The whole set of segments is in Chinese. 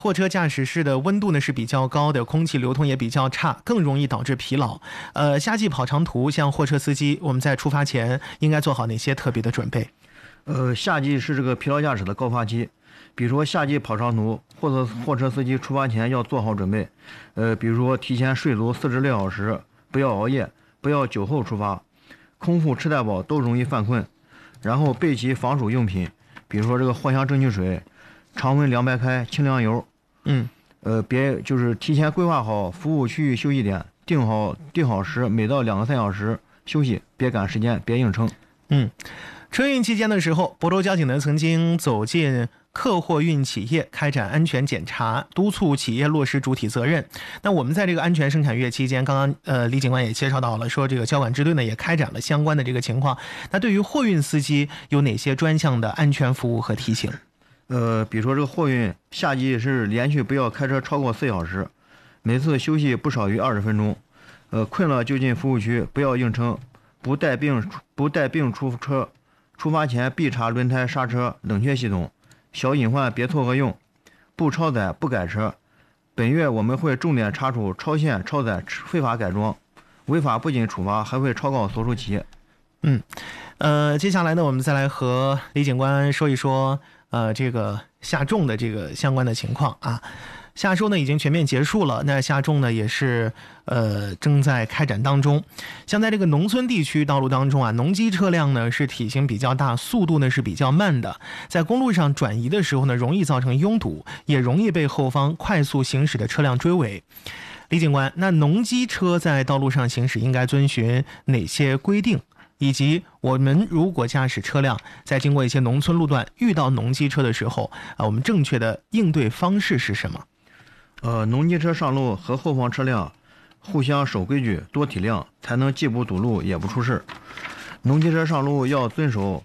货车驾驶室的温度呢是比较高的，空气流通也比较差，更容易导致疲劳。夏季跑长途，像货车司机，我们在出发前应该做好哪些特别的准备？ 夏季是这个疲劳驾驶的高发期，比如说夏季跑长途，或者货车司机出发前要做好准备。比如说提前睡足4至6小时，不要熬夜，不要酒后出发，空腹吃太饱都容易犯困。然后备齐防暑用品，比如说这个藿香正气水、常温凉白开、清凉油。别就是提前规划好服务区域休息点，定好时，每到2个3小时休息，别赶时间，别硬撑。 春运期间的时候，亳州交警呢曾经走进客货运企业开展安全检查，督促企业落实主体责任。那我们在这个安全生产月期间，刚刚李警官也介绍到了，说这个交管支队呢也开展了相关的这个情况。那对于货运司机有哪些专项的安全服务和提醒？ 比如说这个货运夏季是连续不要开车超过4小时，每次休息不少于20分钟。困了就进服务区，不要硬撑，不带病出车。出发前必查轮胎、刹车、冷却系统，小隐患别错个用，不超载不改车。本月我们会重点查处超限、超载、非法改装，违法不仅处罚，还会昭告所属企业。 接下来呢，我们再来和李警官说一说这个夏种的这个相关的情况啊。夏收呢已经全面结束了，那夏种呢也是正在开展当中。像在这个农村地区道路当中啊，农机车辆呢是体型比较大，速度呢是比较慢的，在公路上转移的时候呢，容易造成拥堵，也容易被后方快速行驶的车辆追尾。李警官，那农机车在道路上行驶应该遵循哪些规定？以及我们如果驾驶车辆在经过一些农村路段遇到农机车的时候我们正确的应对方式是什么？ 农机车上路和后方车辆互相守规矩，多体谅，才能既不堵路也不出事。农机车上路要遵守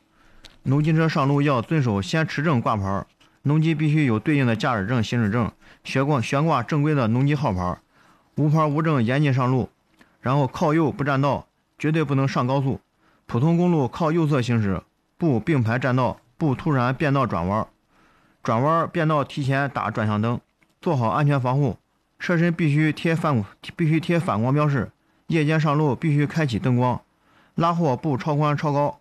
先持证挂牌，农机必须有对应的驾驶证、行驶证，悬挂正规的农机号牌，无牌无证严禁上路。然后靠右不占道，绝对不能上高速。普通公路靠右侧行驶，不并排占道，不突然变道转弯变道提前打转向灯，做好安全防护。车身必须贴反光标识，夜间上路必须开启灯光，拉货不超宽超高。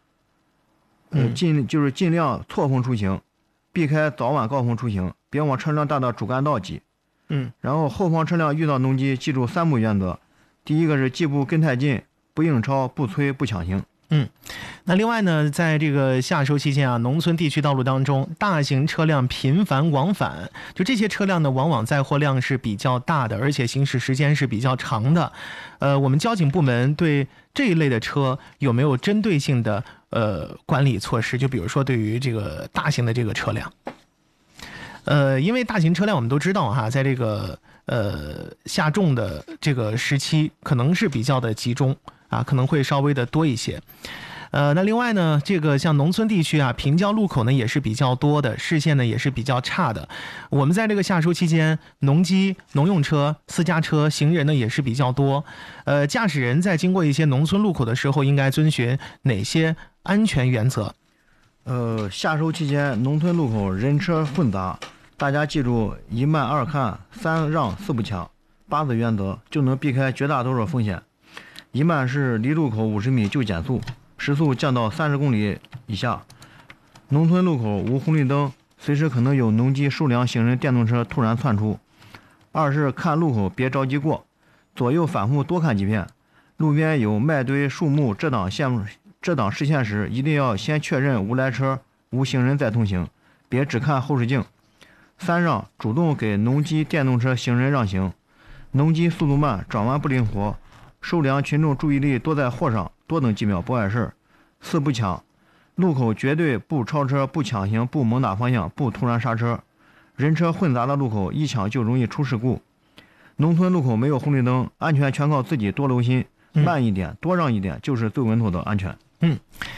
尽量错峰出行，避开早晚高峰出行，别往车辆大的主干道挤。然后后方车辆遇到农机，记住3不原则。第一个是既不跟太近，不硬超，不催，不抢行。 那另外呢，在这个夏收期间啊，农村地区道路当中，大型车辆频繁往返，就这些车辆呢，往往载货量是比较大的，而且行驶时间是比较长的。我们交警部门对这一类的车有没有针对性的管理措施？就比如说对于这个大型的这个车辆，因为大型车辆我们都知道哈，在这个夏种的这个时期，可能是比较的集中啊，可能会稍微的多一些。那另外呢，这个像农村地区啊，平交路口呢也是比较多的，视线呢也是比较差的。我们在这个夏收期间，农机、农用车、私家车、行人呢也是比较多。驾驶人在经过一些农村路口的时候，应该遵循哪些安全原则？ 夏收期间，农村路口人车混杂，大家记住1慢2看3让4不抢8字原则，就能避开绝大多数风险。1慢是离路口50米就减速，时速降到30公里以下。农村路口无红绿灯，随时可能有农机、数辆行人、电动车突然窜出。2是看路口别着急过，左右反复多看几遍。路边有麦堆、树木遮挡视线时，一定要先确认无来车、无行人在通行，别只看后视镜。3让，主动给农机、电动车、行人让行。农机速度慢，转弯不灵活，收粮群众注意力多在货上，多等几秒不碍事。4不抢，路口绝对不超车、不抢行、不猛打方向、不突然刹车。人车混杂的路口一抢就容易出事故。农村路口没有红绿灯，安全全靠自己多留心，慢一点，多让一点，就是最稳妥的安全。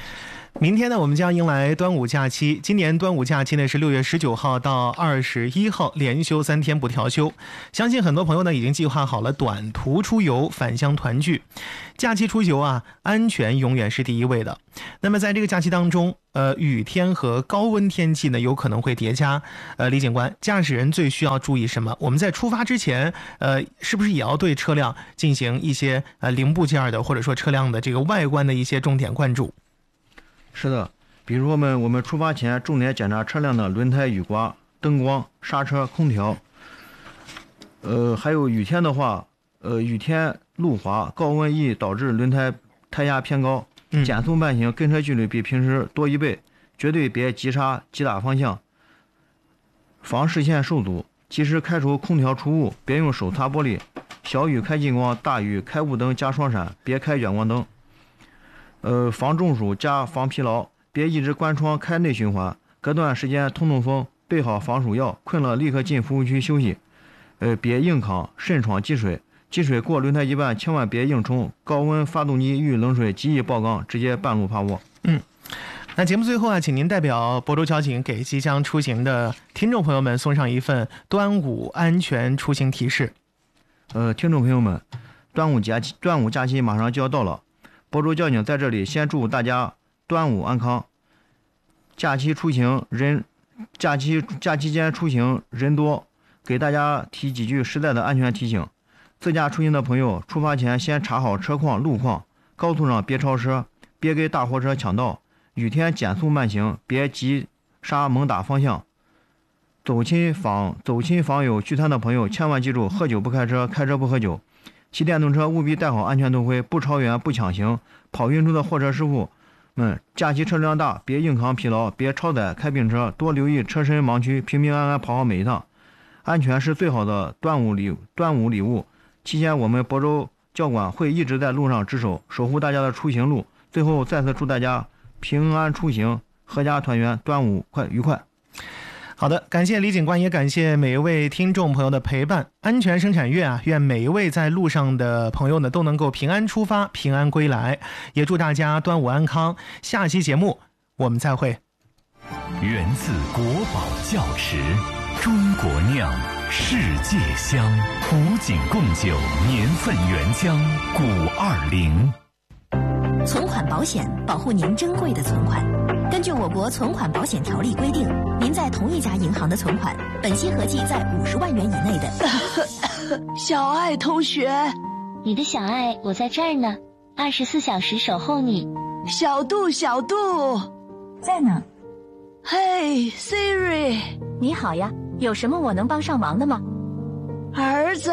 明天呢，我们将迎来端午假期。今年端午假期呢是6月19号到21号，连休3天不调休。相信很多朋友呢已经计划好了短途出游、返乡团聚。假期出游啊，安全永远是第一位的。那么在这个假期当中，雨天和高温天气呢有可能会叠加。李警官，驾驶人最需要注意什么？我们在出发之前，是不是也要对车辆进行一些零部件的或者说车辆的这个外观的一些重点关注？ 是的，比如我们出发前重点检查车辆的轮胎、雨刮、灯光、刹车、空调。还有雨天的话，雨天路滑、高温易导致轮胎胎压偏高，减速慢行，跟车距离比平时多1倍，绝对别急刹急打方向，防视线受阻。及时开除空调除雾，别用手擦玻璃。小雨开近光，大雨开雾灯加双闪，别开远光灯。防中暑加防疲劳，别一直关窗开内循环，隔段时间通风，备好防暑药，困了立刻进服务区休息。别硬扛，慎闯积水，积水过轮胎一半，千万别硬冲，高温发动机遇冷水极易爆缸，直接半路趴窝。 那节目最后啊，请您代表亳州交警给即将出行的听众朋友们送上一份端午安全出行提示。 听众朋友们，端午假期马上就要到了。亳州交警在这里先祝大家端午安康。假期间出行人多，给大家提几句实在的安全提醒。自驾出行的朋友，出发前先查好车况、路况，高速上别超车，别给大货车抢道。雨天减速慢行，别急刹猛打方向。走亲访友聚餐的朋友，千万记住：喝酒不开车，开车不喝酒。骑电动车务必戴好安全头盔，不超员不抢行。跑运输的货车师傅们，假期车辆大，别硬扛疲劳，别超载开病车，多留意车身盲区，平平安安跑好每一趟。安全是最好的端午礼物。期间我们亳州交管会一直在路上值守，守护大家的出行路。最后再次祝大家平安出行，阖家团圆，端午愉快。 好的，感谢李警官，也感谢每一位听众朋友的陪伴。安全生产月啊，愿每一位在路上的朋友呢都能够平安出发，平安归来。也祝大家端午安康。下期节目我们再会。 源自国宝窖池，中国酿，世界香，古井贡酒，年份原浆520。 存款保险保护您珍贵的存款。根据我国存款保险条例规定，您在同一家银行的存款，本息合计在50万元以内的。 小爱同学， 你的小爱，我在这儿呢，24小时守候你。 小杜在呢。 嘿 Siri， 你好呀，有什么我能帮上忙的吗？ 儿子，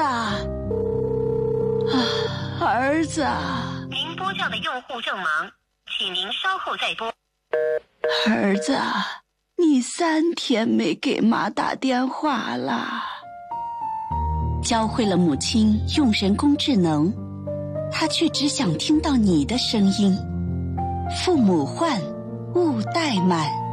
您拨叫的用户正忙，请您稍后再拨。 儿子，你3天没给妈打电话了。 教会了母亲用人工智能，她却只想听到你的声音。父母唤，勿怠慢。